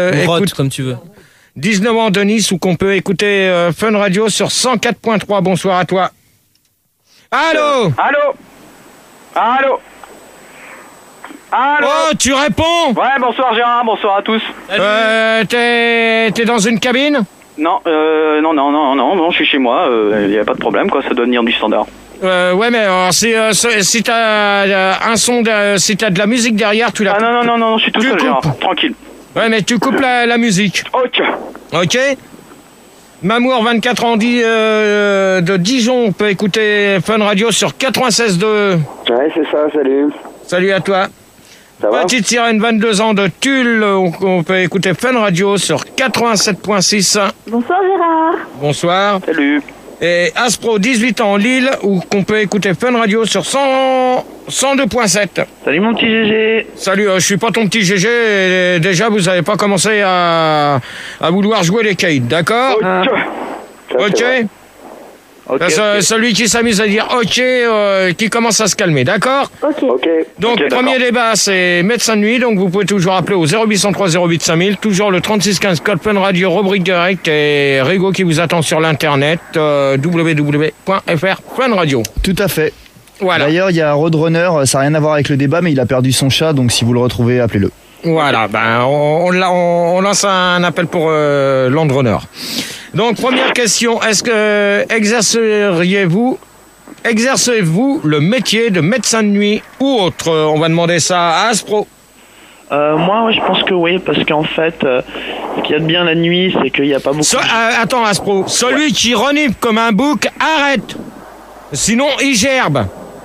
Écoute, comme tu veux. 19 ans de Nice, où qu'on peut écouter Fun Radio sur 104.3. Bonsoir à toi. Allô? Allô? Oh, tu réponds? Ouais, bonsoir Gérard, bonsoir à tous. T'es dans une cabine? Non, je suis chez moi, y a pas de problème, quoi, ça doit venir du standard. Ouais, mais alors, si t'as un son, si t'as de la musique derrière, tu la coupes. Ah non, je suis tout seul, Gérard, tranquille. Ouais, mais tu coupes la musique. Ok. Mamour, 24 ans, de Dijon, on peut écouter Fun Radio sur 96.2. Ouais, c'est ça, salut. Salut à toi. Petite Sirène, 22 ans, de Tulle, on peut écouter Fun Radio sur 87.6. Bonsoir Gérard. Bonsoir. Salut. Et Aspro, 18 ans, Lille, où on peut écouter Fun Radio sur 102.7. Salut mon petit GG. Salut, je suis pas ton petit GG, et déjà vous avez pas commencé à vouloir jouer les Kate, d'accord? Ok. Celui qui s'amuse à dire ok, qui commence à se calmer, d'accord? Ok. Donc, premier débat, c'est médecin de nuit, donc vous pouvez toujours appeler au 0803 08 5000, toujours le 3615 code Fun Radio, rubrique direct, et Rigo qui vous attend sur l'internet, www.fr Fun Radio. Tout à fait. Voilà. D'ailleurs, il y a Roadrunner, ça n'a rien à voir avec le débat, mais il a perdu son chat, donc si vous le retrouvez, appelez-le. Voilà, on lance un appel pour Landrunner. Donc, première question, est-ce que exercez-vous le métier de médecin de nuit ou autre? On va demander ça à Aspro. Moi, je pense que oui, parce qu'en fait, ce qu'il y a de bien la nuit, c'est qu'il n'y a pas beaucoup... Attends, Aspro, celui qui renifle comme un bouc, arrête. Sinon, il gerbe.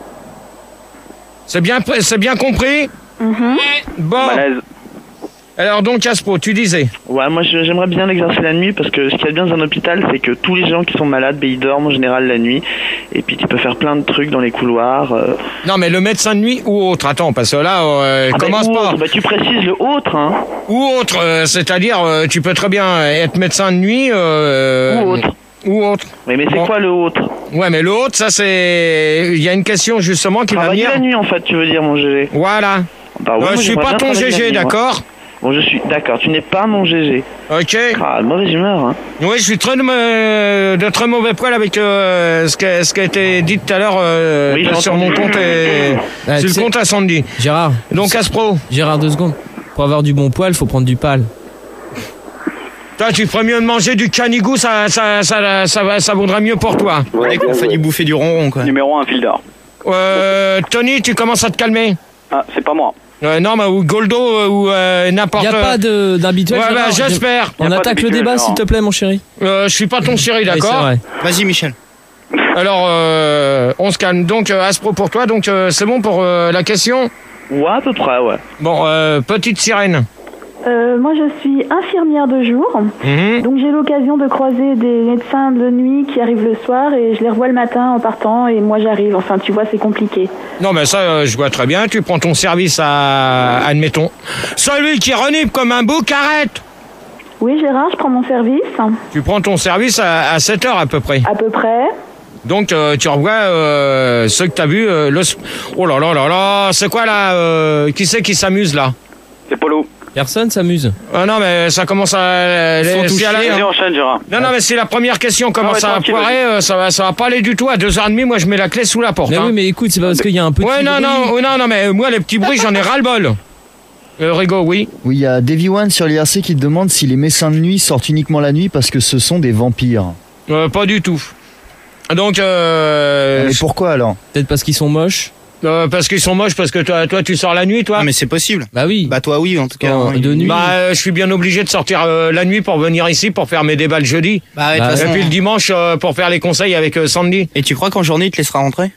C'est bien compris? Bon. Malaise. Alors donc, Aspro, tu disais? Ouais, moi j'aimerais bien l'exercer la nuit parce que ce qu'il y a de bien dans un hôpital, c'est que tous les gens qui sont malades, ils dorment en général la nuit. Et puis tu peux faire plein de trucs dans les couloirs. Non, mais le médecin de nuit ou autre? Attends, parce que là, commence pas. Autre, tu précises le autre, hein. Ou autre, c'est-à-dire, tu peux très bien être médecin de nuit. Ou autre. Mais c'est quoi le autre? Ouais, mais le autre, ça c'est... Il y a une question justement qui va venir... la nuit en fait, tu veux dire, mon GG. Voilà. Bah, ouais, je suis pas ton GG, d'accord? Bon, je suis d'accord, tu n'es pas mon GG. Ok. Mauvaise humeur, hein. Oui, je suis de très mauvais poil avec ce qui a été dit tout à l'heure sur mon compte et sur le compte à Sandy. Gérard. Donc, Aspro. Gérard, 2 secondes. Pour avoir du bon poil, faut prendre du pâle. Toi, tu ferais mieux de manger du canigou, ça vaudrait mieux pour toi. Ouais, on fait du bouffer du ronron, quoi. Numéro 1, fil d'or. Tony, tu commences à te calmer? Ah, c'est pas moi. Non, mais ou Goldo ou n'importe. Il n'y a pas d'habituel. Ouais, bah, j'espère. On attaque le débat, s'il te plaît, mon chéri. Je suis pas ton chéri, d'accord? Oui, vas-y, Michel. Alors, on se calme. Donc, Aspro pour toi. Donc, c'est bon pour la question? Ouais, à peu près, ouais. Bon, petite sirène. Moi, je suis infirmière de jour, donc j'ai l'occasion de croiser des médecins de nuit qui arrivent le soir et je les revois le matin en partant et moi j'arrive. Enfin, tu vois, c'est compliqué. Non, mais ça, je vois très bien. Tu prends ton service à, admettons, celui qui renifle comme un bouc, arrête. Oui, Gérard, je prends mon service. Tu prends ton service à 7h à peu près. À peu près. Donc, tu revois ceux que t'as vus. Oh là là là là, c'est quoi là qui c'est qui s'amuse là? C'est Polo. Personne s'amuse. Ah non, mais ça commence à... enchaîne, Gérard. Non, mais si la première question commence à poirer, ça va pas aller du tout. À 2h30, moi, je mets la clé sous la porte. Mais oui, mais écoute, c'est pas parce qu'il y a un petit bruit. Non, mais moi, les petits bruits, j'en ai ras-le-bol. Rigo, oui. Oui, il y a Davy One sur l'IRC qui te demande si les médecins de nuit sortent uniquement la nuit parce que ce sont des vampires. Pas du tout. Donc... Mais pourquoi alors? Peut-être parce qu'ils sont moches. Parce qu'ils sont moches, parce que toi tu sors la nuit, toi. Ah, mais c'est possible. Bah oui. Bah toi oui, en tout cas. De nuit. Bah je suis bien obligé de sortir la nuit pour venir ici pour faire mes débats le jeudi. Bah, et puis le dimanche pour faire les conseils avec Sandy. Et tu crois qu'en journée il te laissera rentrer?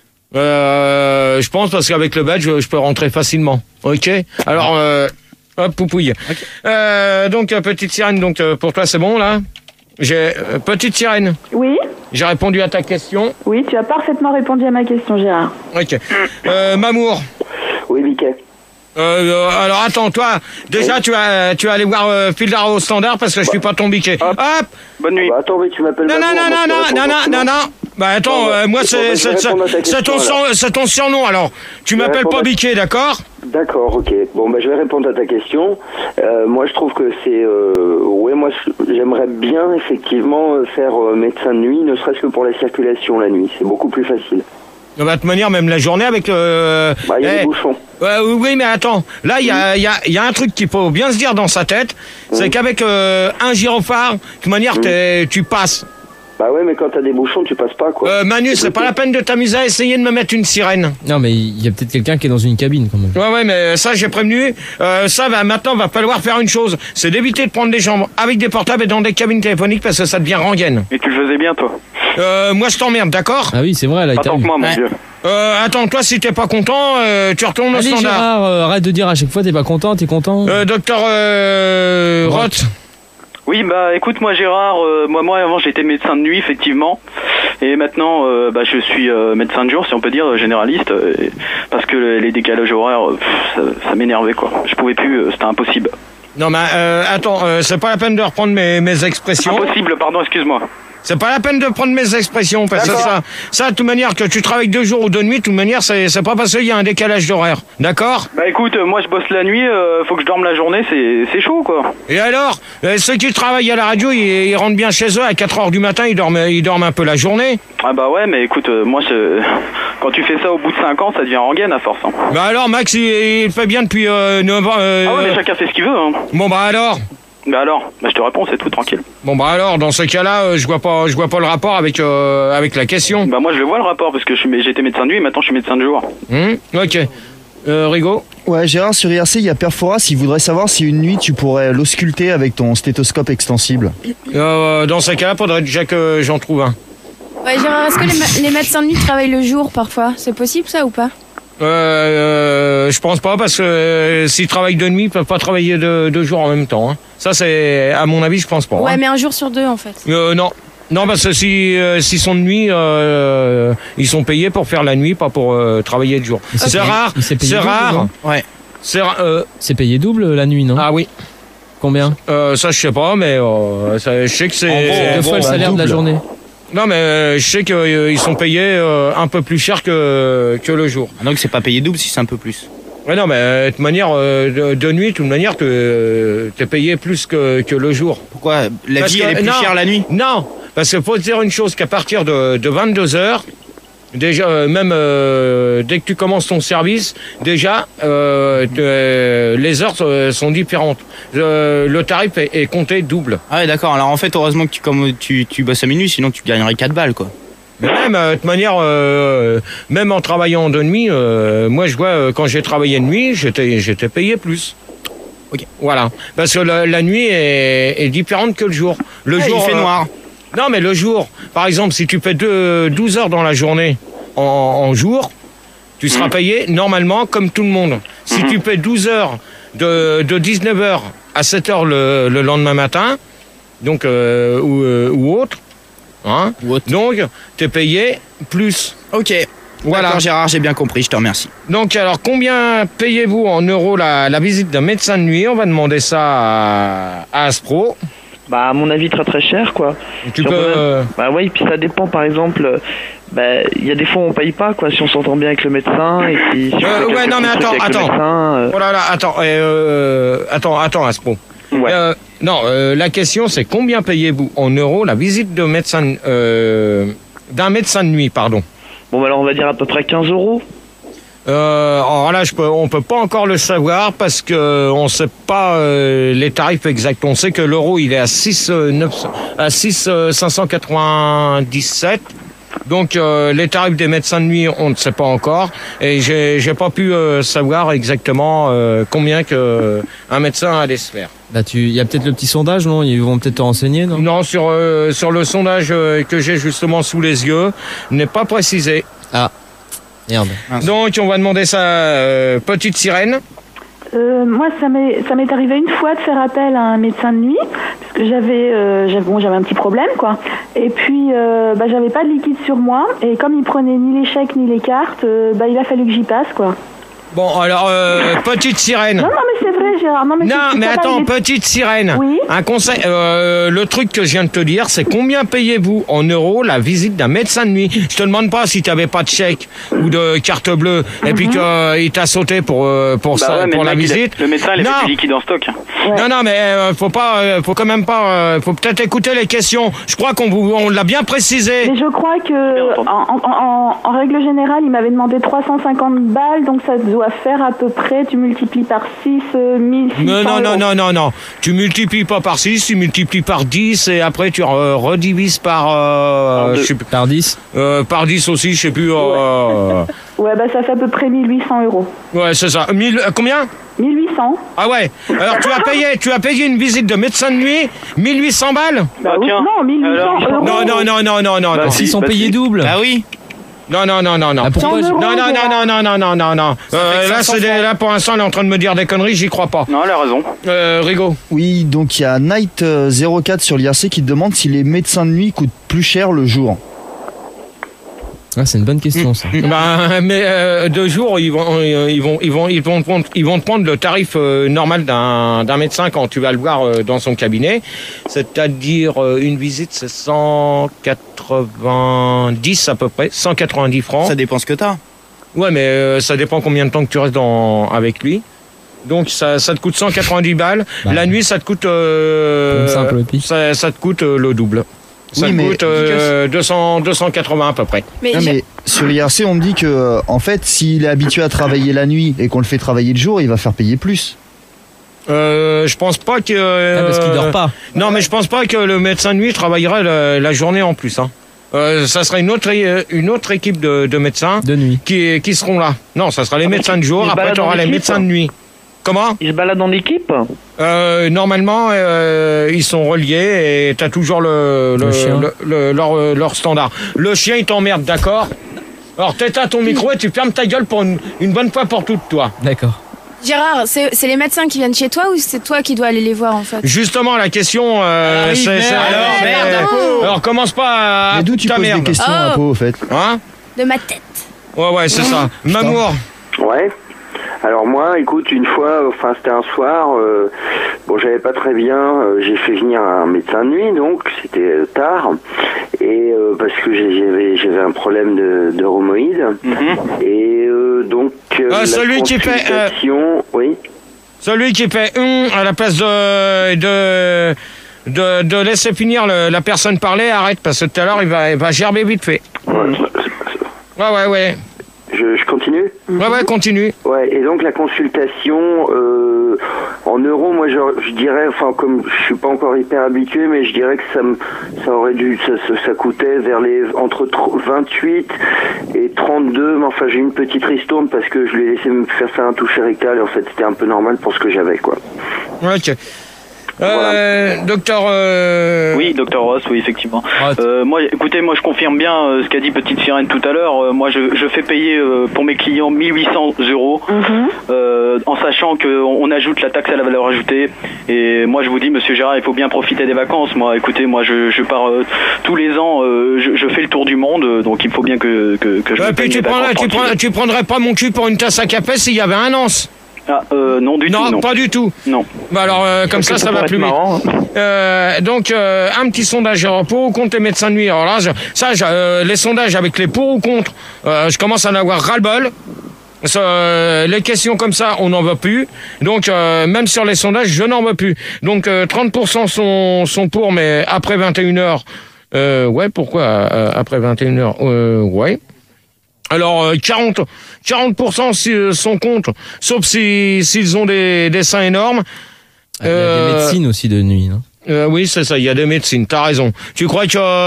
Je pense parce qu'avec le badge je peux rentrer facilement. Ok. Alors hop poupouille. Okay. Donc petite sirène, donc pour toi c'est bon là? Petite sirène. Oui. J'ai répondu à ta question. Oui, tu as parfaitement répondu à ma question, Gérard. Ok. Mamour. Oui, Mickey. Alors attends, toi, déjà oui. tu vas aller voir Fildar au standard parce que je suis pas ton biquet. Hop. Bonne nuit. Bah, attends, mais tu m'appelles. Non. Bah attends, moi c'est ton surnom, alors tu m'appelles pas Biquet, d'accord? D'accord, ok. Bon, je vais répondre à ta question. Moi, je trouve que c'est... moi, j'aimerais bien, effectivement, faire médecin de nuit, ne serait-ce que pour la circulation la nuit. C'est beaucoup plus facile. De toute manière, même la journée avec le... Il y a des bouchons. Oui, mais attends. Là, il y a un truc qu'il faut bien se dire dans sa tête, c'est qu'avec un gyrophare, de toute manière, tu passes. Bah ouais, mais quand t'as des bouchons, tu passes pas, quoi. Manu, c'est pas la peine de t'amuser à essayer de me mettre une sirène. Non, mais il y a peut-être quelqu'un qui est dans une cabine, quand même. Ouais, mais ça, j'ai prévenu. Maintenant, va falloir faire une chose. C'est d'éviter de prendre des gens avec des portables et dans des cabines téléphoniques parce que ça devient rengaine. Et tu le faisais bien, toi? Moi, je t'emmerde, d'accord? Ah oui, c'est vrai, là, il t'a eu. Attends que moi, mon Dieu. Attends, toi, si t'es pas content, tu retournes au Allez, standard. Gérard, arrête de dire à chaque fois t'es pas content, t'es content. Docteur Roth. Oui, écoute, moi Gérard, moi avant j'étais médecin de nuit effectivement, et maintenant je suis médecin de jour, si on peut dire, généraliste, parce que les décalages horaires, ça m'énervait quoi. Je pouvais plus, c'était impossible. Non mais attends, c'est pas la peine de reprendre mes expressions. Impossible, pardon, excuse-moi. C'est pas la peine de prendre mes expressions, parce que ça, de toute manière, que tu travailles 2 jours ou 2 nuits, de toute manière, c'est pas parce qu'il y a un décalage d'horaire, d'accord? Écoute, moi je bosse la nuit, faut que je dorme la journée, c'est chaud quoi. Et alors, ceux qui travaillent à la radio, ils rentrent bien chez eux à 4h du matin, ils dorment un peu la journée. Ah bah ouais, mais écoute, moi quand tu fais ça au bout de 5 ans, ça devient rengaine à force. Hein. Bah alors, Max, il fait bien depuis 9 ans. Ah ouais, mais chacun fait ce qu'il veut. Hein. Bon bah alors. Je te réponds, c'est tout, tranquille. Bon bah alors, dans ce cas-là, je vois pas le rapport avec la question. Moi je le vois le rapport parce que j'étais médecin de nuit et maintenant je suis médecin de jour. Ok. Rigaud? Ouais, Gérard, sur IRC, il y a Perforas, il voudrait savoir si une nuit tu pourrais l'ausculter avec ton stéthoscope extensible. Dans ce cas-là, faudrait déjà que j'en trouve un. Ouais, Gérard, est-ce que les médecins de nuit travaillent le jour parfois? C'est possible ça ou pas? Je pense pas parce que s'ils travaillent de nuit, ils peuvent pas travailler de jour en même temps. Hein. Ça, c'est, à mon avis, je pense pas. Ouais, hein. mais un jour sur 2 en fait. Non, parce que s'ils sont de nuit, ils sont payés pour faire la nuit, pas pour travailler de jour. C'est rare. C'est rare. Ouais. C'est payé double la nuit, non? Ah oui. Combien? Ça, je sais pas, mais je sais que c'est 2 fois le salaire de la journée. Non, mais je sais qu'ils sont payés un peu plus cher que le jour. Donc c'est pas payé double si c'est un peu plus. Ouais, non, mais de toute manière, de nuit, de toute manière, t'es payé plus que le jour. Pourquoi? La vie, elle est plus chère la nuit? Non, parce qu'il faut te dire une chose, qu'à partir de 22h, déjà, même dès que tu commences ton service, déjà, les heures sont différentes. Le tarif est compté double. Ah ouais, d'accord. Alors en fait, heureusement que tu bosses à minuit, sinon tu gagnerais 4 balles, quoi. Mais même, de toute manière, même en travaillant de nuit, moi je vois, quand j'ai travaillé de nuit, j'étais payé plus. Ok. Voilà. Parce que la nuit est différente que le jour. Le jour, il fait noir. Non, mais le jour, par exemple, si tu fais 12 heures dans la journée en jour, tu seras payé normalement comme tout le monde. Si tu fais 12 heures de 19h à 7h le lendemain matin, donc, ou autre, hein, donc, tu es payé plus. Ok. Voilà. D'accord, Gérard, j'ai bien compris, je te remercie. Donc, alors, combien payez-vous en euros la visite d'un médecin de nuit? On va demander ça à Aspro. À mon avis, très très cher, quoi. Tu peux... oui, puis ça dépend, par exemple, il y a des fois où on paye pas, quoi, si on s'entend bien avec le médecin, et puis... Si ouais, non, mais attends. Oh là là, attends, Aspro. Ouais. La question, c'est combien payez-vous en euros la visite de médecin, d'un médecin de nuit, pardon? Bon, alors on va dire à peu près 15 €. Alors là, on peut pas encore le savoir parce que on sait pas les tarifs exacts. On sait que l'euro il est à 6,597. Donc les tarifs des médecins de nuit, on ne sait pas encore. Et j'ai pas pu savoir exactement combien que un médecin allait se faire. Il y a peut-être le petit sondage, non? Ils vont peut-être te renseigner, non? Non, sur le sondage que j'ai justement sous les yeux, n'est pas précisé. Ah. Merde. Donc on va demander ça, petite sirène. Moi, ça m'est arrivé une fois de faire appel à un médecin de nuit parce que j'avais un petit problème, quoi. Et puis, j'avais pas de liquide sur moi et comme il prenait ni les chèques ni les cartes, il a fallu que j'y passe, quoi. Bon, alors, petite sirène. Non, mais c'est vrai, Gérard. Non, mais attends, petite sirène. Oui. Un conseil, le truc que je viens de te dire, c'est combien payez-vous en euros la visite d'un médecin de nuit? Je te demande pas si tu n'avais pas de chèque ou de carte bleue et puis qu'il t'a sauté pour la visite. Le médecin, il a fait du liquide en stock. Ouais. Non, mais faut quand même pas, faut peut-être écouter les questions. Je crois qu'on l'a bien précisé. Mais je crois que, en règle générale, il m'avait demandé 350 balles, donc ça doit faire à peu près, tu multiplies par 6, 1600 euros. Non. Tu multiplies pas par 6, tu multiplies par 10 et après tu redivises par... Par 10 par 10 aussi, je sais plus. Ouais, bah ça fait à peu près 1800 euros. Ouais, c'est ça. Combien 1800. Ah ouais. Alors tu as payé une visite de médecin de nuit 1800 balles. Bah oui, non, 1800 euros. Non. Bah, s'ils sont payés double. Ah oui. Non. Ah, pourquoi Non. Là, pour l'instant, elle est en train de me dire des conneries, j'y crois pas. Non, elle a raison. Rigo. Oui, donc il y a Night04 sur l'IRC qui te demande si les médecins de nuit coûtent plus cher le jour. Ah, c'est une bonne question, ça. Mais 2 jours, ils vont te prendre le tarif normal d'un médecin quand tu vas le voir dans son cabinet. C'est-à-dire une visite, c'est 190 à peu près, 190 francs. Ça dépend ce que t'as. Ouais, mais ça dépend combien de temps que tu restes avec lui. Donc ça te coûte 190 balles. Bah, la nuit, ça te coûte ça te coûte le double. Ça Oui, te mais- coûte 280 à peu près. Mais, Mais sur l'IRC, on me dit que, en fait, s'il est habitué à travailler la nuit et qu'on le fait travailler le jour, il va faire payer plus. Je pense pas que... parce qu'il dort pas. Non, mais je pense pas que le médecin de nuit travaillerait la journée en plus. Hein. Ça serait une autre équipe de médecins De nuit. qui seront là. Non, ça sera les médecins de jour, ils se après baladent tu auras en les équipe. médecins de nuit. Comment? Ils se baladent en équipe? Normalement, ils sont reliés et t'as toujours Le chien. leur standard. Le chien, il t'emmerde, d'accord? Alors t'éteins ton micro et tu fermes ta gueule pour une bonne fois pour toutes, toi. D'accord. Gérard, c'est les médecins qui viennent chez toi ou c'est toi qui dois aller les voir en fait? Justement, la question, alors commence pas à Mais d'où tu ta poses merde. des questions à Pau, au fait? Hein? De ma tête. Ouais, c'est ça. Mamour. Ouais. Alors moi, écoute, une fois, enfin c'était un soir, bon j'avais pas très bien, j'ai fait venir un médecin de nuit, donc c'était tard, et parce que j'avais un problème de rhumoïde, et donc la celui qui fait, consultation, oui. Celui qui fait à la place de laisser finir la personne parler, arrête, parce que tout à l'heure, il va gerber vite fait. Ouais. Je continue? Ouais, continue. Ouais, et donc la consultation en euros, moi je dirais, enfin comme je suis pas encore hyper habitué, mais je dirais que ça coûtait vers entre 28 et 32, mais enfin j'ai eu une petite ristourne parce que je lui ai laissé me faire un toucher rectal et en fait c'était un peu normal pour ce que j'avais, quoi. Ok. Docteur... Oui, docteur Ross, oui, effectivement. Moi, écoutez, moi je confirme bien ce qu'a dit Petite Sirène tout à l'heure. Moi, je fais payer pour mes clients 1800 euros, en sachant qu'on ajoute la taxe à la valeur ajoutée. Et moi, je vous dis, monsieur Gérard, il faut bien profiter des vacances. Moi, écoutez, moi, je pars tous les ans, je fais le tour du monde, donc il faut bien que je me paye mes vacances tranquilles. tu prendrais pas mon cul pour une tasse à café s'il y avait un anse? Ah, non, du tout. Non, pas du tout. Non. Bah alors, comme ça va plus vite. Donc, un petit sondage pour ou contre les médecins de nuit. Alors là, les sondages avec les pour ou contre, je commence à en avoir ras-le-bol. Les questions comme ça, on n'en veut plus. Donc, même sur les sondages, je n'en veux plus. Donc, 30% sont pour, mais après 21h. Ouais, pourquoi après 21h? Ouais. Alors 40% sont contre, sauf s'ils ont des seins énormes. Il y a des médecines aussi de nuit, non? Oui, c'est ça, il y a des médecines, t'as raison. Tu crois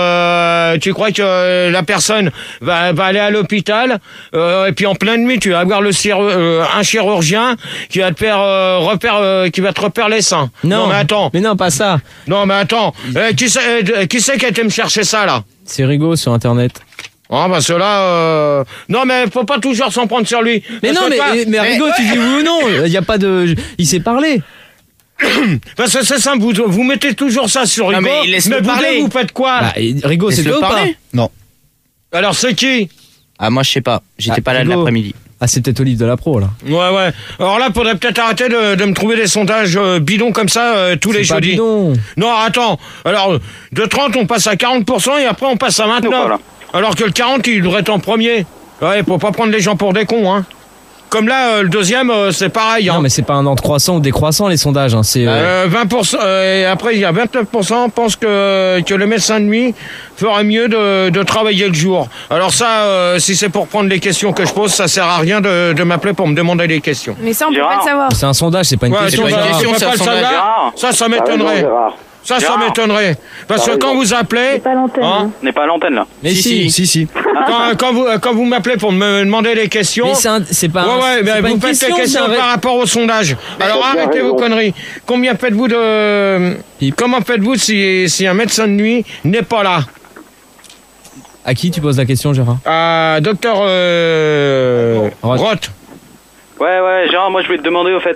que la personne va aller à l'hôpital et puis en pleine nuit, tu vas avoir un chirurgien qui va te qui va te repérer les seins. Non, mais attends. Mais non, pas ça. Non, mais attends. Qui c'est qui a été me chercher ça, là? C'est Rigaud sur Internet. Ah, parce que là, non, mais faut pas toujours s'en prendre sur lui. Mais non, mais Rigaud, tu dis oui ou non? Il y a pas de, il sait parler. Parce que c'est simple, vous mettez toujours ça sur Rigaud. Non, mais laisse-le parler. Vous faites quoi? Bah, Rigaud, c'est toi ou pas? Non. Alors c'est qui? Ah, moi, je sais pas. J'étais pas là de Rigaud. l'après-midi. Ah, c'est peut-être Olive de la Pro, là. Ouais. Alors là, faudrait peut-être arrêter de me trouver des sondages bidons comme ça tous les jeudis. Bidon. Non, attends. Alors, de 30, on passe à 40% et après, on passe à 29. Voilà. Alors que le 40, il devrait être en premier. Ouais, faut pas prendre les gens pour des cons, hein. Comme là, le deuxième, c'est pareil. Hein. Non, mais c'est pas un ordre croissant ou décroissant, les sondages. Hein. C'est, 20%, et après, il y a 29% pensent que le médecin de nuit ferait mieux de travailler le jour. Alors ça, si c'est pour prendre les questions que je pose, ça sert à rien de m'appeler pour me demander des questions. Mais ça, on peut Gérard. pas le savoir. c'est un sondage, c'est pas une Ouais, question. c'est pas une Gérard. question, C'est pas un le sondage. savoir. Gérard. Ça T'as raison, m'étonnerait. Gérard. Ça Gérard. m'étonnerait. Parce T'as que quand raison. vous C'est appelez, pas l'antenne. Hein hein. On n'est pas à l'antenne là. Mais si. quand vous m'appelez pour me demander des questions, Mais c'est pas. ouais, mais c'est pas vous une faites question, les questions c'est un vrai- par rapport au sondage. Alors t'as arrêtez raison. vos conneries. Combien faites-vous de... Comment faites-vous si un médecin de nuit n'est pas là? À qui tu poses la question, Gérard? Docteur Roth. Ouais, Gérard, moi je voulais te demander au fait,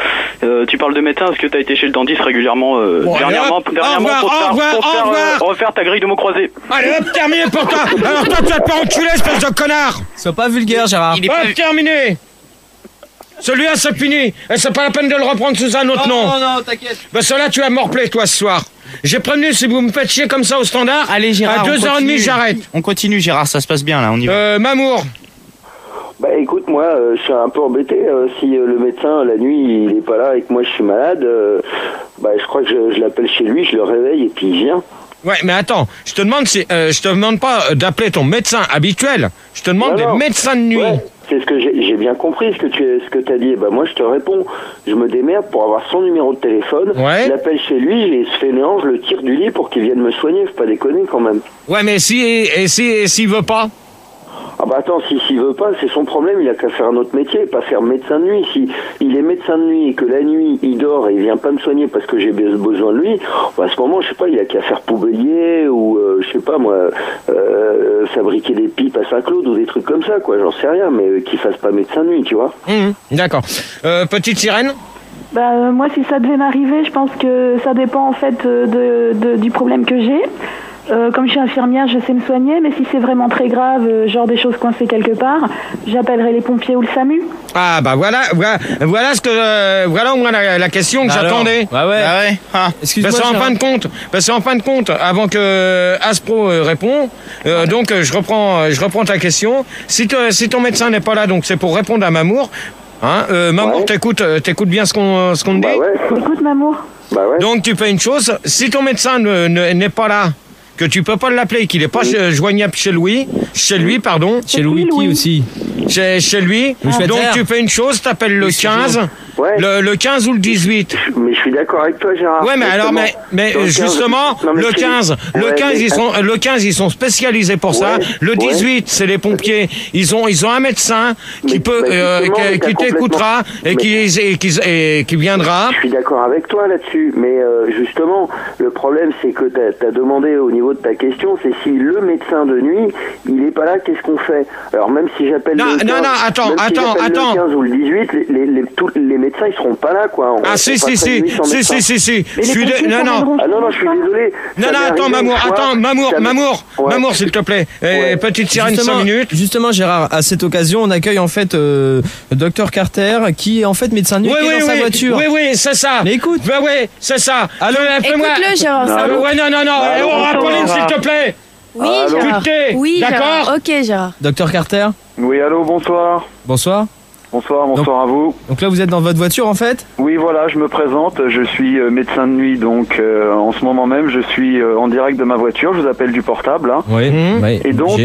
tu parles de médecin, est-ce que t'as été chez le dentiste régulièrement dernièrement allez, hop. Au revoir. refaire ta grille de mots croisés. Allez, hop, terminé pour toi. Alors toi, tu vas te faire enculer, espèce de connard. Sois pas vulgaire, Gérard. Hop, terminé. Celui-là, c'est fini. Et c'est pas la peine de le reprendre sous un autre nom. Non, t'inquiète. Ben celui-là, tu vas me replaire, toi, ce soir. J'ai prévenu, si vous me faites chier comme ça au standard, Allez, Gérard. à 2h30, j'arrête. On continue, Gérard, ça se passe bien là, on y va. Mamour. Bah écoute, moi je suis un peu embêté. Si le médecin la nuit il est pas là et que moi je suis malade, bah je crois que je l'appelle chez lui, je le réveille et puis il vient. Ouais, mais attends, je te demande pas d'appeler ton médecin habituel. Je te demande Non. des médecins de nuit. Ouais, c'est ce que j'ai bien compris ce que t'as dit. Bah moi je te réponds, je me démerde pour avoir son numéro de téléphone. Ouais. Je l'appelle chez lui, et ce fainéant, je le tire du lit pour qu'il vienne me soigner. Faut pas déconner quand même. Ouais, mais s'il veut pas. Ah bah attends, s'il veut pas, c'est son problème, il a qu'à faire un autre métier, pas faire médecin de nuit. Si il est médecin de nuit et que la nuit il dort et il vient pas me soigner parce que j'ai besoin de lui, bah à ce moment, je sais pas, il a qu'à faire poubelier ou je sais pas moi, fabriquer des pipes à Saint-Claude ou des trucs comme ça, quoi, j'en sais rien, mais qu'il fasse pas médecin de nuit, tu vois. D'accord. Petite sirène. Moi, si ça devait m'arriver, je pense que ça dépend en fait du problème que j'ai. Comme je suis infirmière, je sais me soigner, mais si c'est vraiment très grave, genre des choses coincées quelque part, j'appellerai les pompiers ou le SAMU. Ah bah voilà ce que voilà au moins la question que j'attendais. Bah ouais. Ah ouais. Ah. Excuse-moi. Parce qu'en Gérard. fin de compte, avant que Aspro répond, donc je reprends ta question. Si ton médecin n'est pas là, donc c'est pour répondre à Mamour. Hein, Mamour, Ouais. t'écoutes bien ce qu'on te Bah dit. ouais, Écoute, Mamour. bah ouais. Donc tu fais une chose, si ton médecin n'est pas là, que tu peux pas l'appeler, qu'il est pas joignable chez lui, Chez Louis qui aussi. chez lui, Louis donc Schweitzer. tu fais une chose, t'appelles le 15, Ouais. le 15 ou le 18. Mais je suis d'accord avec toi, Gérard. Ouais, mais alors, mais Dans le 15, justement, non, mais le 15, le 15, ils sont spécialisés pour ça. Ouais, Le 18, c'est les pompiers. Ils ont un médecin qui Mais- peut, justement, mais qui t'as t'écoutera et qui viendra. Je suis d'accord avec toi là-dessus, mais justement, le problème c'est que t'as demandé au niveau de ta question, c'est si le médecin de nuit, il est pas là, qu'est-ce qu'on fait? Alors même si j'appelle Non, le 15, non, attends, même si attends. j'appelle le 15 ou le 18, tous les médecins ils seront pas là, quoi. On Ah si. passerait une nuit sans médecin. Mais les pompiers Non. t'emmèneront Ah non, chez je suis le désolé. Non, Ça m'est attends, arrivé une fois, Mamour, Ouais. Mamour, s'il te plaît. Ouais. Petite sirène, 5 minutes. Justement, Gérard, à cette occasion, on accueille en fait Dr Carter, qui est en fait médecin de nuit, qui est dans sa voiture. Oui, c'est ça. Mais écoute. Bah oui, c'est ça. Allô, fais-moi- Écoute-le, Gérard. ça va. Ouais, non. Allô, Apolline, bonsoir. s'il te plaît. Oui, Allô. Gérard. Tu t'es, Oui, d'accord. Gérard. Ok, Gérard. Dr Carter, Oui, allô, bonsoir. bonsoir. Bonsoir à vous. Donc là, vous êtes dans votre voiture en fait? Oui, voilà, je me présente. Je suis médecin de nuit, donc en ce moment même, je suis en direct de ma voiture. Je vous appelle du portable. Hein. Oui. Et donc,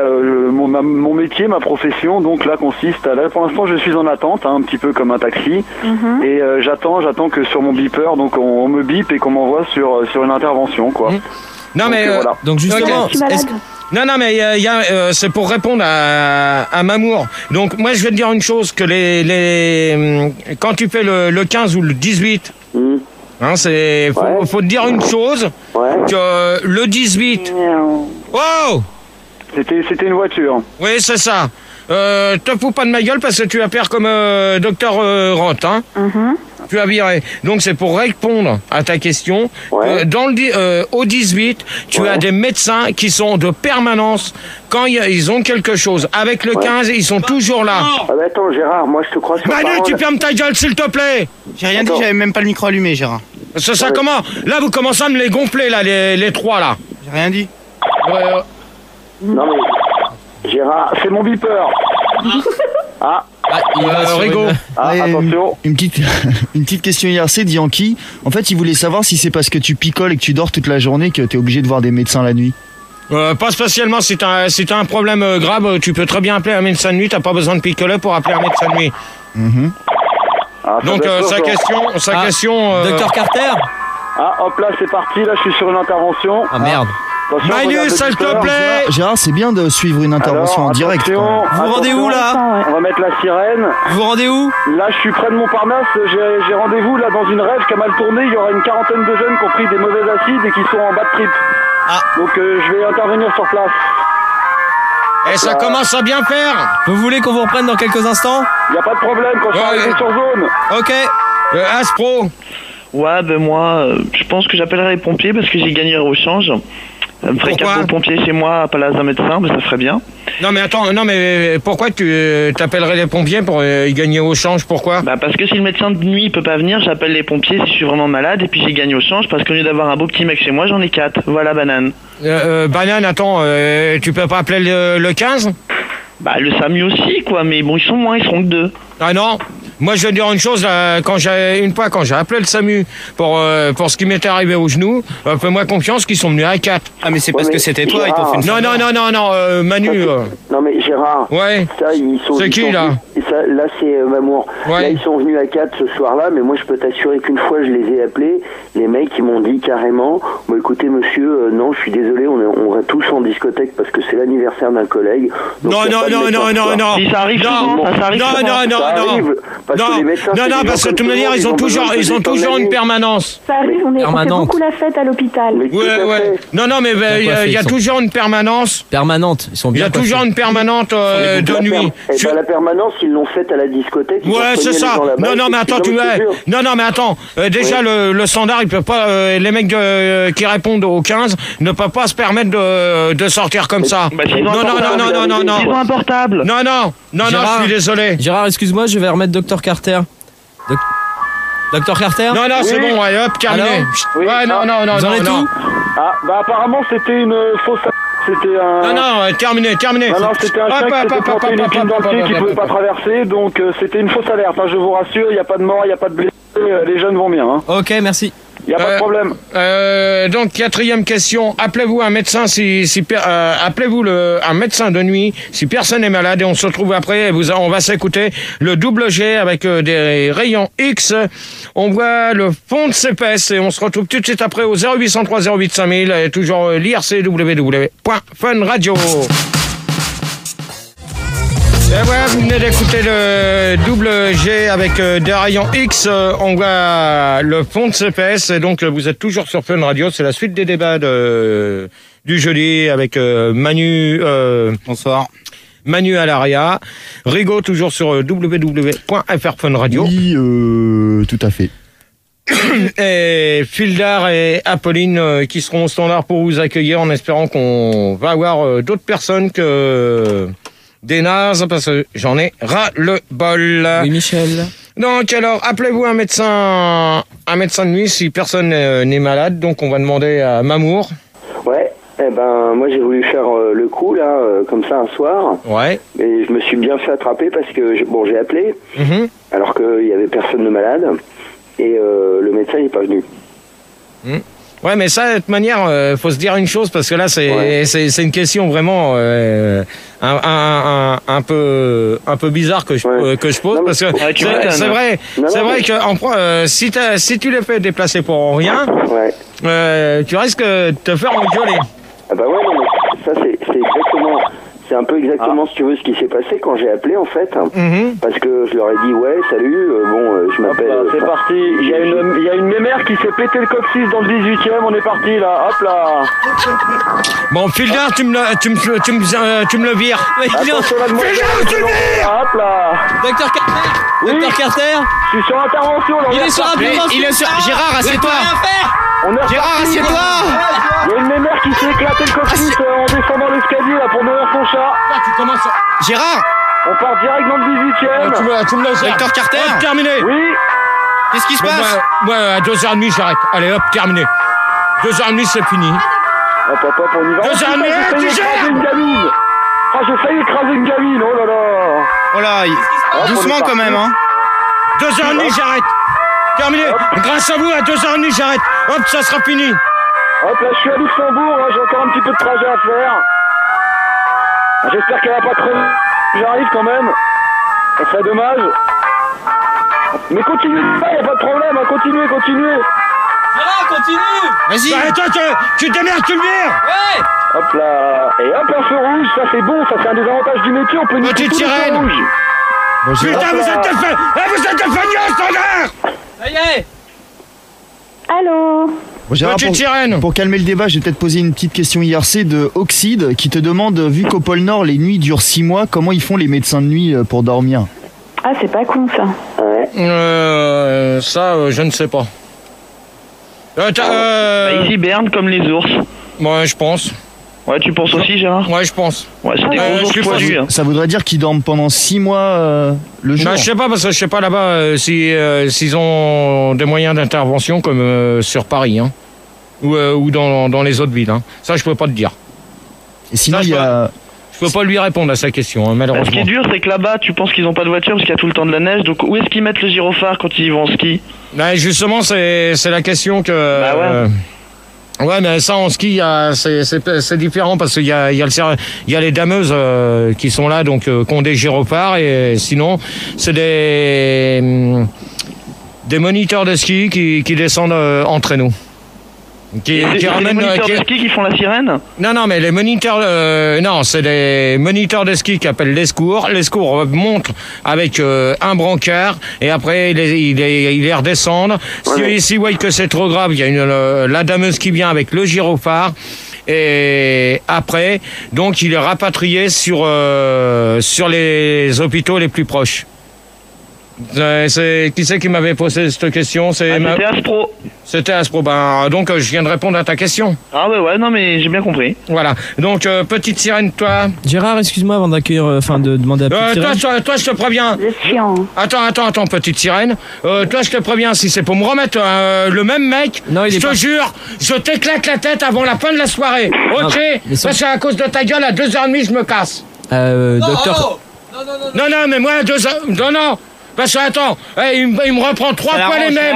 mon métier, ma profession, donc là consiste à... Là, pour l'instant, je suis en attente, hein, un petit peu comme un taxi. Et j'attends que sur mon beeper, donc on me bip et qu'on m'envoie sur une intervention, quoi. Non, Donc, mais voilà. Donc justement, Je suis malade. non, mais c'est pour répondre à Mamour. Donc moi, je vais te dire une chose, que quand tu fais le 15 ou le 18, hein, faut te dire une chose, que le 18. Oh, C'était une voiture. oui, c'est ça. Te fous pas de ma gueule parce que tu vas faire comme Docteur Roth, hein. Tu as viré. Donc c'est pour répondre à ta question. Ouais. Au 18, tu as des médecins qui sont de permanence quand ils ont quelque chose. Avec le 15, ils sont toujours là. Ah bah attends, Gérard, moi je te crois sur Manu, parole. tu fermes ta gueule, s'il te plaît. J'ai rien dit, j'avais même pas le micro allumé, Gérard. Ça comment? Là, vous commencez à me les gonfler, là, les trois, là. J'ai rien dit. Non mais, Gérard, C'est mon beeper. Il va sur Rigaud. Ouais, attention. une petite question IRC de Yankee. En fait, il voulait savoir si c'est parce que tu picoles et que tu dors toute la journée que t'es obligé de voir des médecins la nuit. Pas spécialement. Si t'as un problème grave, tu peux très bien appeler un médecin de nuit. T'as pas besoin de picoler pour appeler un médecin de nuit. Donc sa question. Docteur Carter. Hop là, c'est parti. Là, je suis sur une intervention. Ah merde. Attention, Manu, regarde le s'il te beeper. plaît. Gérard, c'est bien de suivre une intervention Alors, en direct. attention, quand même. Vous vous rendez où là? On va mettre la sirène. Vous vous rendez où? Là, je suis près de Montparnasse. J'ai rendez-vous là dans une rêve qui a mal tourné. Il y aura une quarantaine de jeunes qui ont pris des mauvais acides et qui sont en bas de trip. Donc, je vais intervenir sur place. Et ça commence à bien faire. Vous voulez qu'on vous reprenne dans quelques instants? Il n'y a pas de problème quand je suis arrivé sur zone. Ok. Aspro. Ouais, ben moi, je pense que j'appellerai les pompiers parce que j'ai gagné au change. Me ferait Pourquoi? carte de pompier chez moi à Palace d'un médecin, ben ça ferait bien. Non mais attends, pourquoi tu t'appellerais les pompiers pour y gagner au change? Pourquoi? Bah parce que si le médecin de nuit peut pas venir, j'appelle les pompiers si je suis vraiment malade et puis j'ai gagné au change parce qu'au lieu d'avoir un beau petit mec chez moi, j'en ai 4. Voilà, banane. Banane, attends, tu peux pas appeler le 15? Bah le SAMU aussi quoi, mais bon ils sont moins, ils seront que 2. Ah non. Moi, je vais dire une chose, quand j'ai appelé le SAMU pour ce qui m'était arrivé au genou, fais-moi confiance qu'ils sont venus à 4. Ah, mais c'est parce Ouais, que mais c'était toi, ils t'ont Gérard. fait une Non, Manu. Non mais Gérard, Ouais. ça ils sont. C'est qui, là? Là c'est Mamour. Ouais. Là ils sont venus à 4 ce soir-là, mais moi je peux t'assurer qu'une fois je les ai appelés, les mecs ils m'ont dit carrément, bon écoutez monsieur, non je suis désolé, on va tous en discothèque parce que c'est l'anniversaire d'un collègue. Donc, Non. y a pas de médecin ce soir. Si ça arrive souvent, ça arrive souvent. Ça arrive, parce que les médecins, c'est des gens parce que de comme toute tout le manière, monde, ils ont besoin de toujours détendre une la vie. permanence. Ça arrive, on fait Permanente. beaucoup la fête à l'hôpital. Mais tout à fait. Non, mais il y a toujours une permanence. Permanente. Ils sont Il y bien a toujours coiffés. une permanente de nuit. Et ben la permanence ils l'ont faite à la discothèque. ils ont Ouais, c'est soigné les ça. gens là-bas, Non, mais attends, je te jure. Non, mais attends. Déjà, le standard, il peut pas. Les mecs qui répondent au 15 ne peuvent pas se permettre de sortir comme ça. Bah s'ils ont un portable, Ils ont un portable. Non, Gérard. je suis désolé. Gérard, excuse-moi, je vais remettre Docteur Carter. Docteur Carter? Non, c'est bon, ouais, hop, terminé. Alors Oui. Ouais, non. Vous en êtes où? Ah, bah apparemment c'était une fausse. C'était un. Non, terminé. Non, c'était un chien qui s'était planté une épine dans le pied qui pouvait pas traverser, donc c'était une fausse alerte. Hein, je vous rassure, il n'y a pas de mort, il n'y a pas de blessés, les jeunes vont bien. Hein. Ok, merci. Il n'y a pas de problème. Donc, 4e question. Appelez-vous un médecin appelez-vous un médecin de nuit si personne n'est malade et on se retrouve après. On va s'écouter le double G avec des rayons X. On voit le fond de CPS et on se retrouve tout de suite après au 0803 08 5000 et toujours l'IRC www.funradio. Et voilà, vous venez d'écouter le double G avec des rayons X. On voit le fond de CPS. Et donc, vous êtes toujours sur Fun Radio. C'est la suite des débats du jeudi avec Manu. Bonsoir. Manu Alaria. Rigaud, toujours sur www.frfunradio. Oui, tout à fait. Et Fildar et Apolline qui seront au standard pour vous accueillir en espérant qu'on va avoir d'autres personnes que des nazes parce que j'en ai ras le bol. Oui, Michel. Donc alors, appelez-vous un médecin de nuit si personne n'est malade. Donc on va demander à Mamour. Ouais. Eh ben, moi j'ai voulu faire le coup là, comme ça un soir. Ouais. Et je me suis bien fait attraper parce que j'ai appelé, alors qu'il y avait personne de malade, et le médecin il est pas venu. Ouais, mais ça, de toute manière, faut se dire une chose parce que là, c'est une question vraiment un peu bizarre que je pose parce que c'est vrai que si tu les fais déplacer pour rien, tu risques de te faire engueuler. Ah bah ouais, non, mais ça c'est exactement C'est un peu exactement, si tu veux, ce qui s'est passé quand j'ai appelé, en fait. Parce que je leur ai dit, ouais, salut, je m'appelle... C'est parti. Il y a une mémère qui s'est pété le coccyx dans le 18e. On est parti, là. Hop là. Bon, Filder, tu me le vires. Attention, la demoiselle. Hop là. Docteur Carter. Oui. Docteur Carter. Je suis sur intervention, là. Il est sur intervention. Gérard, assieds-toi. Gérard, assieds-toi. Il y a une mémère qui s'est éclaté le coccyx en descendant l'escalier, là, pour nourrir son chat. Tu commences. Gérard. On part direct dans le 18e. Tu me le gères. Docteur Carter. Hop, terminé. Oui. Qu'est-ce qui se passe? Ouais, à 2h30, j'arrête. Allez, hop, terminé. 2h30, c'est fini. Hop, on y va. 2h30, J'ai failli écraser une gamine. J'ai failli écraser une gamine, oh là là. Oh là, doucement quand même, hein. 2h30, j'arrête. Terminé. Grâce à vous, à 2h30, j'arrête. Hop, ça sera fini. Hop, là, je suis à Luxembourg, j'ai encore un petit peu de trajet à faire. J'espère qu'elle va pas crever. J'arrive quand même. Ça serait dommage. Mais continuez pas, y a pas de problème, continuez. Gérard, continue. Vas-y. Bah, toi, tu te démerdes, tu le vires. Ouais. Hop là. Et hop, un feu rouge, ça c'est bon, ça c'est un des avantages du métier, on peut niquer Petite tous les feux sirène. rouges. Putain, vous êtes des feignants, standard. Ça y est. Allô. Bon, Gérard, Petite sirène. pour calmer le débat, je vais peut-être poser une petite question IRC de Oxide qui te demande, vu qu'au pôle Nord les nuits durent 6 mois, comment ils font les médecins de nuit pour dormir? Ah, c'est pas con ça. Ça, je ne sais pas. Ils hibernent comme les ours. Ouais, je pense. Ouais, tu penses aussi, Gérard? Ouais, je pense. Ouais, c'est des gros ours poilus. Hein. Ça voudrait dire qu'ils dorment pendant 6 mois le jour. Bah, je sais pas, parce que je sais pas là-bas s'ils ont des moyens d'intervention comme sur Paris, hein. Ou dans les autres villes, hein. Ça, je peux pas te dire. Et sinon, Ça, il y a... Je peux pas lui répondre à sa question, hein, malheureusement. Ce qui est dur, c'est que là-bas, tu penses qu'ils ont pas de voiture parce qu'il y a tout le temps de la neige. Donc, où est-ce qu'ils mettent le gyrophare quand ils vont en ski? Bah, justement, c'est la question que... Bah ouais. Ouais, mais ça en ski, c'est différent parce qu'il y a les dameuses qui sont là, donc qui ont des gyrophares, et sinon c'est des moniteurs de ski qui descendent entre nous. C'est les moniteurs de ski qui font la sirène? Non, mais les moniteurs, non, c'est des moniteurs de ski qui appellent les secours. Les secours montent avec un brancard et après ils les redescendent. S'ils voient que c'est trop grave, il y a la dameuse qui vient avec le gyrophare. Et après, donc il est rapatrié sur les hôpitaux les plus proches. Qui c'est qui m'avait posé cette question? C'était Aspro. C'était Aspro. Ben, donc je viens de répondre à ta question. Ah ouais, non mais j'ai bien compris. Voilà. Donc petite sirène, toi. Gérard, excuse-moi avant d'accueillir, de demander à petite sirène. Toi, je te préviens. C'est chiant. Attends, petite sirène. Toi, je te préviens, si c'est pour me remettre le même mec, non, je te jure, je t'éclate la tête avant la fin de la soirée. Ok? Parce qu'à cause de ta gueule, à 2h30, je me casse. Docteur. Non, mais moi, à 2h... Non. Parce que attends, il me reprend 3 fois les mêmes.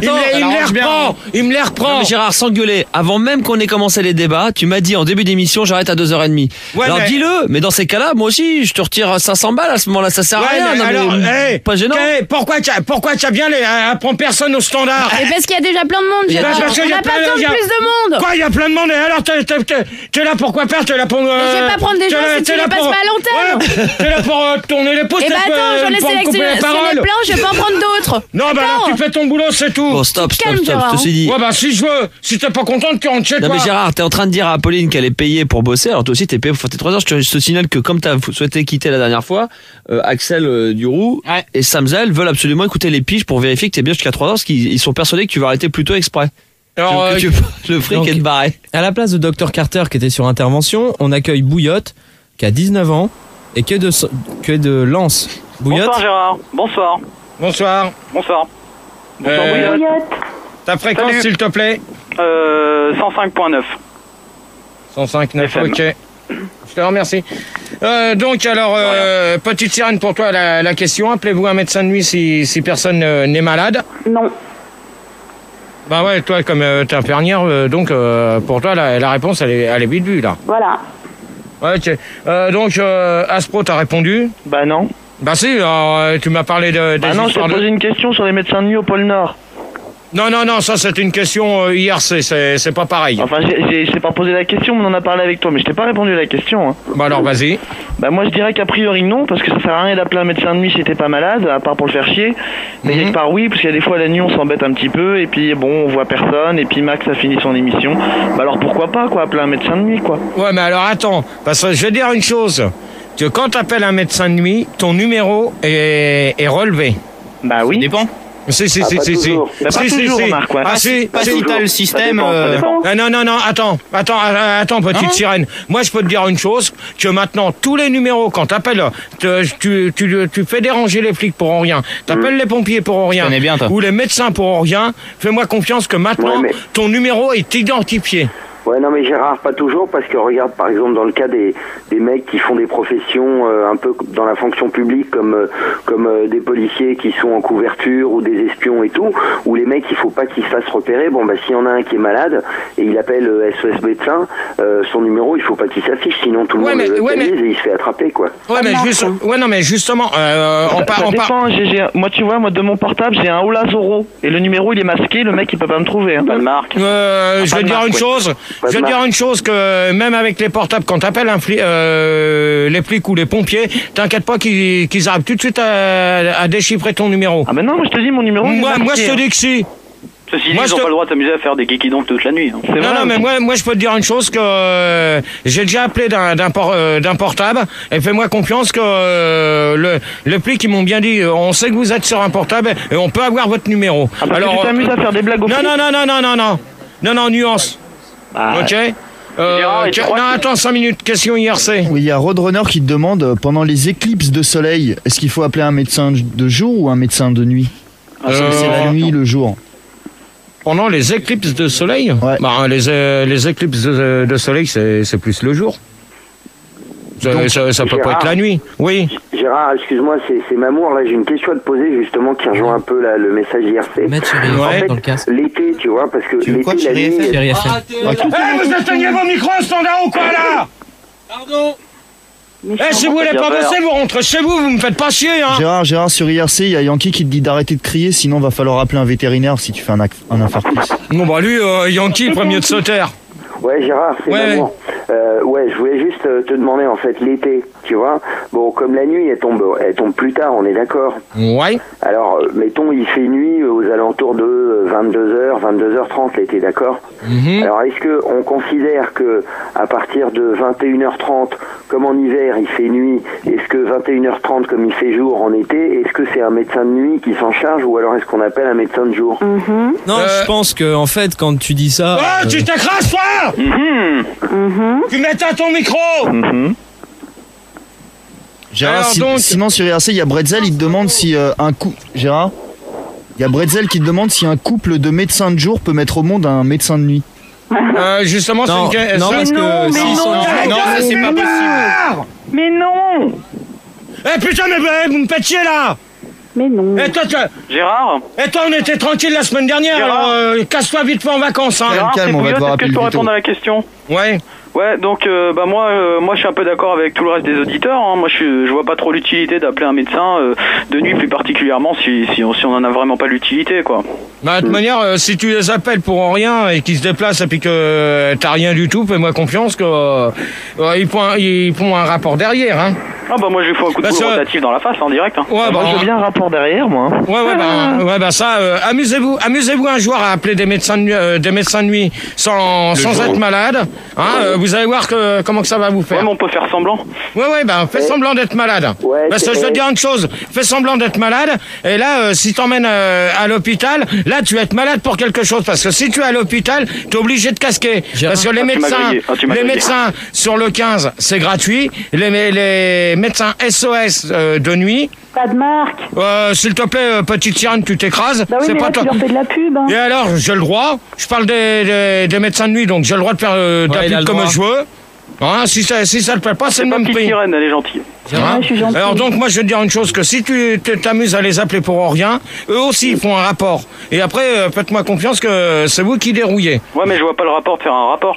Il me les reprend. Non, mais Gérard, sans gueuler, avant même qu'on ait commencé les débats, tu m'as dit en début d'émission, j'arrête à 2h30. Ouais, alors dis-le, mais dans ces cas-là, moi aussi, je te retire 500 balles à ce moment-là, ça sert à rien. Pas gênant. Pourquoi tu bien prendre personne au standard? Et parce qu'il y a déjà plein de monde, Gérard. On n'a pas besoin de plus de monde. Quoi, il y a plein de monde? Et alors, t'es là pour quoi faire? T'es là pour... Mais je vais pas prendre des gens si tu les passes pas à l'antenne. T'es là pour tourner les pouces. Et bah attends, j'en ai sélectionné plein, je vais pas en prendre d'autres. Non, bah alors tu fais ton boulot, c'est tout. Bon, stop, Calme, je te suis dit. Ouais, bah si je veux, si t'es pas contente, tu rentres chez toi. Non mais Gérard, t'es en train de dire à Apolline qu'elle est payée pour bosser, alors toi aussi t'es payé pour faire tes 3 heures. Je te signale que comme t'as souhaité quitter la dernière fois, Axel Duroux et Samzel veulent absolument écouter les piges pour vérifier que t'es bien jusqu'à 3 heures, parce qu'ils sont persuadés que tu vas arrêter plus tôt exprès. Alors, que tu le fric donc, est de barré. À la place de Dr Carter qui était sur intervention, on accueille Bouillotte qui a 19 ans et que de Lens. Bouillotte. Bonsoir Gérard, bonsoir. Bonsoir. Bonsoir. Bouillotte. Ta fréquence, Salut. s'il te plaît. 105.9. 105.9, ok. Je te remercie. Donc, alors, petite sirène pour toi, la question. Appelez-vous un médecin de nuit si personne n'est malade? Non. Bah ouais, toi, comme t'es infirmière, donc pour toi, la réponse, elle est vite vue, là. Voilà. Ok. Donc, Aspro, t'as répondu? Bah non. Bah si, alors, tu m'as parlé des non, je t'ai posé une question sur les médecins de nuit au pôle Nord. Non, ça c'est une question IRC, c'est pas pareil. Enfin, je t'ai pas posé la question, mais on en a parlé avec toi, mais je t'ai pas répondu à la question. Hein. Bah alors, vas-y. Bah moi je dirais qu'a priori non, parce que ça sert à rien d'appeler un médecin de nuit si t'es pas malade, à part pour le faire chier. Mais quelque part oui, parce qu'il y a des fois la nuit on s'embête un petit peu, et puis bon on voit personne, et puis Max a fini son émission. Bah alors pourquoi pas quoi, appeler un médecin de nuit quoi. Ouais mais alors attends, parce que je vais dire une chose, que quand t'appelles un médecin de nuit, ton numéro est relevé. Bah oui. Ça dépend. Si. Bah, pas toujours, Marc, ouais. Ah si, pas si t'as le système. Non, attends, petite sirène. Moi, je peux te dire une chose, que maintenant, tous les numéros, quand t'appelles, tu fais déranger les flics pour rien, t'appelles les pompiers pour rien, bien, ou les médecins pour rien, fais-moi confiance que maintenant, ton numéro est identifié. Ouais, non mais Gérard, pas toujours, parce que regarde, par exemple, dans le cas des mecs qui font des professions un peu dans la fonction publique, comme des policiers qui sont en couverture, ou des espions et tout, où les mecs, il faut pas qu'ils se fassent repérer. Bon, bah s'il y en a un qui est malade, et il appelle SOS médecin, son numéro, il faut pas qu'il s'affiche, sinon tout le monde le localise et il se fait attraper, quoi. Mais justement, ça dépend, moi tu vois, de mon portable, j'ai un Ola Zoro, et le numéro il est masqué, le mec il peut pas me trouver. Hein. Pas de marque. Je vais dire une chose. Je veux dire une chose, que même avec les portables, quand t'appelles les flics ou les pompiers, t'inquiète pas qu'ils arrivent tout de suite à déchiffrer ton numéro. Ah ben non, moi je te dis mon numéro. Moi je te dis que si. Ceci dit, ils n'ont pas le droit de s'amuser à faire des geekidons toute la nuit. Hein. Non, mais moi je peux te dire une chose, que j'ai déjà appelé d'un portable, et fais-moi confiance que les flics ils m'ont bien dit, on sait que vous êtes sur un portable et on peut avoir votre numéro. Ah, alors tu t'amuses à faire des blagues au flics. Non, nuance. Ok. Attends 5 minutes, question IRC. Oui, il y a Roadrunner qui te demande, pendant les éclipses de soleil, est-ce qu'il faut appeler un médecin de jour ou un médecin de nuit? C'est la nuit, le jour. Pendant les éclipses de soleil? Ouais. Les éclipses de soleil, c'est plus le jour. Ça peut pas être la nuit. Oui. Gérard, excuse-moi, c'est Mamour. Là, j'ai une question à te poser justement qui rejoint un peu le message IRC. Mettre sur En fait, dans le casque. l'été, tu vois, parce que l'été, la nuit. Vous éteignez vos micros standard ou quoi là? Pardon. Si vous voulez pas bosser, vous rentrez chez vous, vous me faites pas chier, hein. Gérard, sur IRC, il y a Yankee qui te dit d'arrêter de crier, sinon va falloir appeler un vétérinaire si tu fais un infarctus. Bon bah lui, Yankee, il ferait mieux de se taire. Ouais, Gérard, c'est Mamour. Je voulais juste te demander, en fait, l'été, tu vois. Bon, comme la nuit, elle tombe plus tard, on est d'accord? Ouais. Alors, mettons, il fait nuit aux alentours de 22h, 22h30 l'été, d'accord? Alors, est-ce que on considère que à partir de 21h30, comme en hiver, il fait nuit, est-ce que 21h30, comme il fait jour en été, est-ce que c'est un médecin de nuit qui s'en charge, ou alors est-ce qu'on appelle un médecin de jour? Non, je pense que, en fait, quand tu dis ça... Oh, tu t'écrases, toi! Tu mets à ton micro. Gérard, sinon sur IRC, il y a Bretzel, il te demande si Gérard, il y a Bretzel qui te demande si un couple de médecins de jour peut mettre au monde un médecin de nuit. Justement, c'est une question. Non, parce que non, c'est pas possible. Mais non. Putain, mais vous me faites chier là. Mais non. Gérard. Et toi, on était tranquille la semaine dernière, alors casse-toi vite fait en vacances. Hein. Gérard, calme, on va devoir est-ce que appeler je peux le répondre à la question? Ouais. Ouais, donc moi je suis un peu d'accord avec tout le reste des auditeurs. Hein. Moi je vois pas trop l'utilité d'appeler un médecin de nuit, plus particulièrement si on en a vraiment pas l'utilité, quoi. Bah, de toute manière, si tu les appelles pour rien et qu'ils se déplacent et puis que t'as rien du tout, fais-moi confiance que ils font un rapport derrière, hein. Ah bah moi je lui fais un coup de boule rotatif dans la face en direct. Hein. Ouais, moi je veux bien un rapport derrière, moi. Ouais, ça, amusez-vous un jour à appeler des médecins de nuit sans être malade, hein. Vous allez voir comment que ça va vous faire. Ouais, mais on peut faire semblant. Ouais, fais semblant d'être malade. Ouais, je te dis une chose, fais semblant d'être malade, et là, si t'emmènes à l'hôpital, là, tu vas être malade pour quelque chose, parce que si tu es à l'hôpital, t'es obligé de casquer. Parce que les médecins sur le 15, c'est gratuit. Les médecins SOS de nuit. Pas de marque. S'il te plaît, petite sirène, tu t'écrases. Bah oui, c'est mais pas là, tu leur fais de la pub. Hein. Et alors, j'ai le droit. Je parle des médecins de nuit, donc j'ai le droit de faire de la pub comme je veux. Hein, si ça te plaît pas, c'est le même prix. Sirène, elle est gentille. Ouais, je suis gentille. Alors donc moi je vais te dire une chose, que si tu t'amuses à les appeler pour rien, eux aussi ils font un rapport. Et après, faites-moi confiance que c'est vous qui dérouillez. Ouais, mais je vois pas le rapport de faire un rapport, quoi.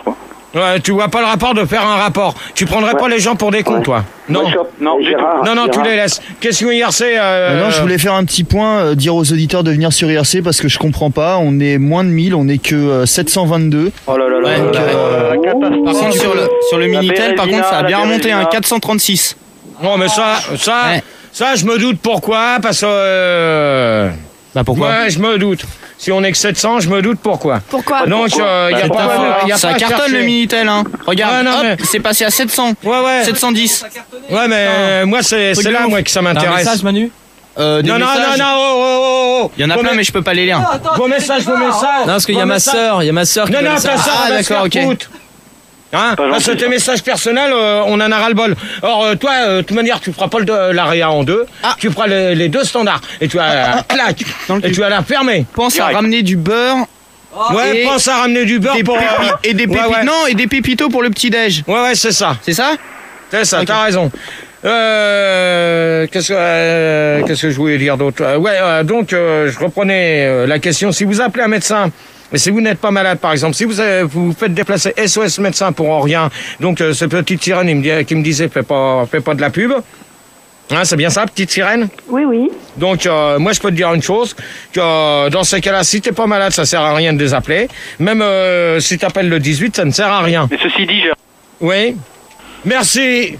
Ouais, tu vois pas le rapport de faire un rapport. Tu prendrais pas les gens pour des cons, toi? Non. Non, tu les laisses. Question IRC. Non, je voulais faire un petit point, dire aux auditeurs de venir sur IRC parce que je comprends pas. On est moins de 1000, on est que 722. Oh là là là. Par contre, sur le Minitel, par contre, ça a bien remonté, 436. Non, mais ça, je me doute pourquoi, parce que. Bah pourquoi? Ouais, je me doute. Si on est que 700, je me doute pourquoi. Pourquoi? Donc, y a pas ça cartonne le Minitel, hein. Regarde, Ouais, hop, c'est passé à 700. Ouais. 710. Ouais, mais moi, c'est là, moi, que ça m'intéresse. Un message, Manu? Non, oh. Il y en a plein, mais je peux pas les lire. Vos messages. Non, parce qu'il y a ma sœur qui Non, veut ta ça. sœur, d'accord, ok. Hein, parce que tes messages personnels, on en a ras-le-bol. Or, toi, de toute manière, tu feras pas l'AREA en deux. Tu feras les deux standards. Et tu vas clac. Et tu vas la fermer. Pense à ramener du beurre. Ouais, pense à ramener du beurre pour... et des pépitos. Non, et des pépitos pour le petit-déj. Ouais, c'est ça. C'est ça? C'est ça, t'as raison. Qu'est-ce que je voulais dire d'autre? Donc, je reprenais la question. Si vous appelez un médecin... Mais si vous n'êtes pas malade, par exemple, si vous faites déplacer SOS médecin pour rien, donc ce petite sirène qui me disait fais pas de la pub. Hein, c'est bien ça, petite sirène? Oui. Donc moi je peux te dire une chose, que dans ces cas-là, si t'es pas malade, ça sert à rien de les appeler. Même si t'appelles le 18, ça ne sert à rien. Mais ceci dit, Oui. Merci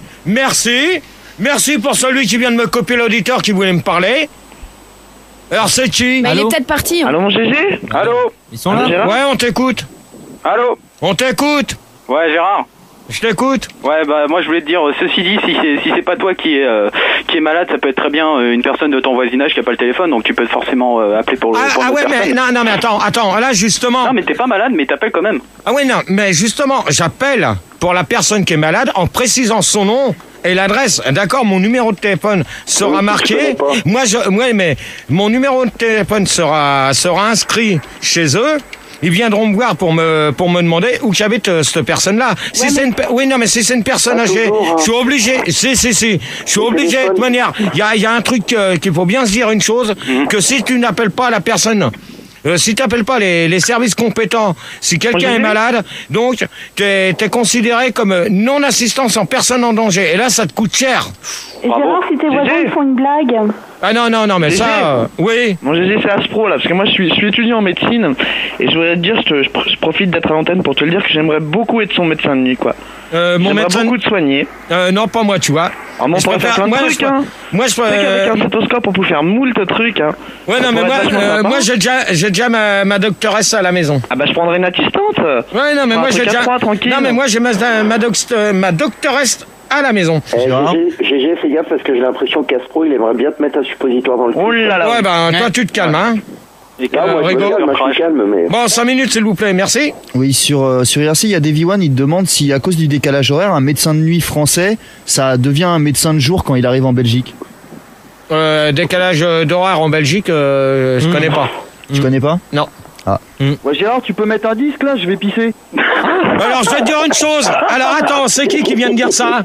pour celui qui vient de me copier l'auditeur qui voulait me parler. Alors c'est qui? Bah, il est peut-être parti. Allô, mon GG? Allô? Ils sont là? Ouais, on t'écoute. Allô? On t'écoute. Ouais, Gérard? Je t'écoute. Ouais, bah moi je voulais te dire, ceci dit, si c'est pas toi qui est malade, ça peut être très bien une personne de ton voisinage qui a pas le téléphone, donc tu peux forcément appeler pour le... mais attends, là justement... Non, mais t'es pas malade, mais t'appelles quand même. Ah ouais, non, mais justement, j'appelle pour la personne qui est malade en précisant son nom et l'adresse. D'accord, mon numéro de téléphone sera marqué. Mais mon numéro de téléphone sera si chez eux. Ils viendront me voir pour me demander où j'habite cette personne-là. Si c'est une personne âgée, je suis obligé. Je suis obligé de toute manière. Il y a un truc qu'il faut bien se dire une chose, que si tu n'appelles pas la personne. Si tu n'appelles pas les services compétents, si quelqu'un est malade, donc t'es considéré comme non-assistance en personne en danger. Et là, ça te coûte cher. Et Gérard, si tes voisins font une blague... Ah non, mais GG. ça... oui. Mon GG, c'est Aspro, là, parce que moi, je suis étudiant en médecine, et je voudrais te dire, je profite d'être à l'antenne pour te le dire que j'aimerais beaucoup être son médecin de nuit, quoi. Mon médecin... beaucoup de soigner. Non, pas moi, tu vois. Ah, on pourrait faire plein de trucs, hein. Moi, je avec un stéthoscope, on peut faire moult trucs, hein. Ouais, non, mais moi, j'ai déjà ma doctoresse à la maison. Ah bah, je prendrais une assistante. Ouais, non, mais moi, j'ai déjà... tranquille. Non, mais moi, j'ai ma doctoresse à la maison. GG, fais gaffe parce que j'ai l'impression qu'Aspro, il aimerait bien te mettre un suppositoire dans le cul. Oh là là. Ouais, bah, toi, tu te calmes, hein. Moi, je suis calme, mais... Bon, 5 minutes, s'il vous plaît, merci. Oui, sur IRC, il y a Davy One, il te demande si, à cause du décalage horaire, un médecin de nuit français, ça devient un médecin de jour quand il arrive en Belgique. Décalage d'horaire en Belgique, je connais pas. Tu connais pas? Non. Ah. Ouais, Gérard, tu peux mettre un disque là, je vais pisser. Alors, je vais te dire une chose. Alors, attends, c'est qui vient de dire ça?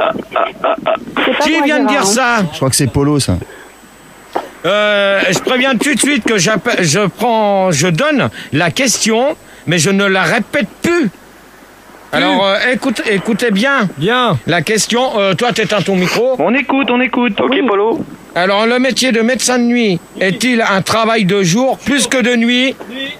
Qui vient de dire ça? Je crois que c'est Polo, ça. Je préviens tout de suite que je donne la question, mais je ne la répète plus. Alors, écoutez bien. Bien. La question, toi, t'éteins ton micro. On écoute. Ok, Polo. Alors, le métier de médecin de nuit est-il un travail de jour plus que de nuit?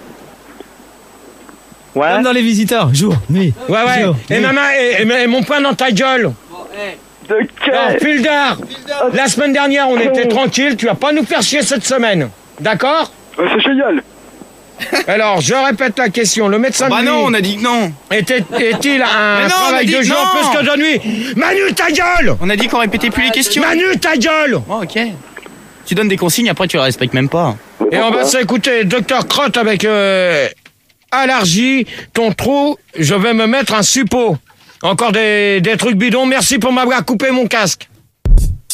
Ouais. Comme dans les visiteurs, jour, nuit. Ouais. Jour, Et nuit. maman, et mon poing dans ta gueule. Alors, Fildar, la semaine dernière, on était tranquille. Tu vas pas nous faire chier cette semaine. D'accord? C'est génial. Alors, je répète la question. Le médecin de nuit... Bah non, on a dit que non. Est-il un travail de jour non. plus que de nuit? Manu, ta gueule! On a dit qu'on répétait plus les questions. Manu, ta gueule! Oh, ok. Tu donnes des consignes, après tu les respectes même pas. Et on va s'écouter Dr Crotte avec allergie, ton trou, je vais me mettre un suppôt. Encore des trucs bidons. Merci pour m'avoir coupé mon casque.